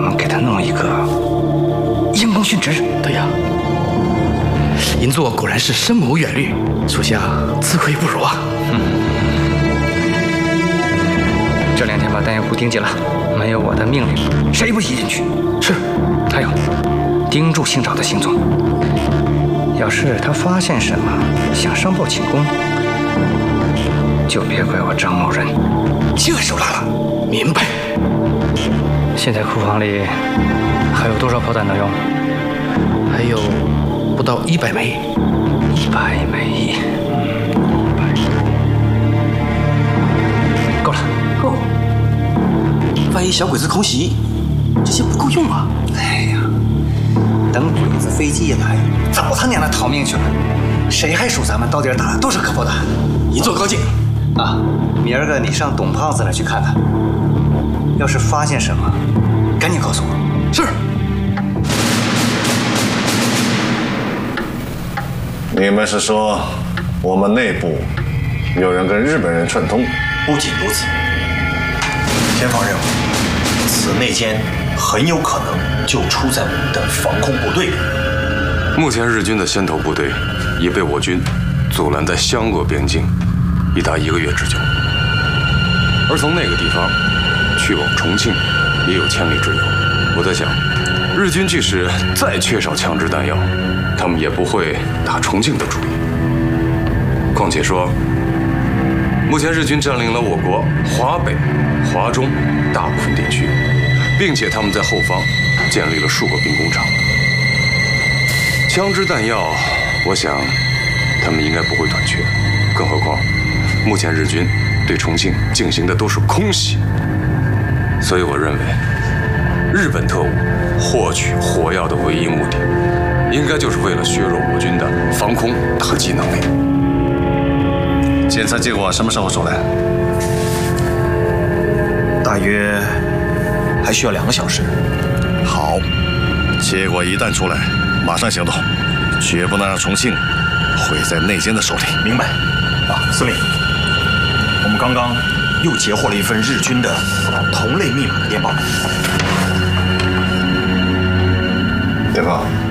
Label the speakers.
Speaker 1: 们给他弄一个因公殉职。
Speaker 2: 对呀，银座果然是深谋远虑，属下自愧不如啊。
Speaker 1: 这2天把弹药库盯紧了，没有我的命令，谁不许进去？
Speaker 2: 是。
Speaker 1: 还有，盯住姓赵的行踪。要是他发现什么，想上报请功，就别怪我张某人。
Speaker 2: 这手拉了。明白。
Speaker 1: 现在库房里还有多少炮弹能用？
Speaker 2: 还有不到100枚。
Speaker 1: 100枚。够了。
Speaker 3: 够。万一小鬼子空袭，这些不够用啊！
Speaker 1: 哎呀，等鬼子飞机一来，早他娘的逃命去了，谁还数咱们到底打了多少颗炮弹？
Speaker 3: 银座高进
Speaker 1: 啊！明儿个你上董胖子那去看看，要是发现什么，赶紧告诉我。
Speaker 2: 是。
Speaker 4: 你们是说我们内部有人跟日本人串通？
Speaker 3: 不仅如此，天放任务，此内奸很有可能就出在我们的防空部队里。
Speaker 5: 目前日军的先头部队已被我军阻拦在湘鄂边境，已达1个月之久。而从那个地方去往重庆，也有千里之遥。我在想，日军即使再缺少枪支弹药，他们也不会打重庆的主意。况且说，目前日军占领了我国华北、华中大部分地区，并且他们在后方建立了数个兵工厂。枪支弹药，我想他们应该不会短缺。更何况，目前日军对重庆进行的都是空袭，所以我认为，日本特务获取火药的唯一目的，应该就是为了削弱我军的防空打击能力。
Speaker 4: 检测结果什么时候出来？
Speaker 3: 大约还需要2个小时。
Speaker 4: 好，结果一旦出来，马上行动，绝不能让重庆毁在内奸的手里。
Speaker 3: 明白。啊，司令，我们刚刚又截获了一份日军的同类密码的电报。
Speaker 4: 电报。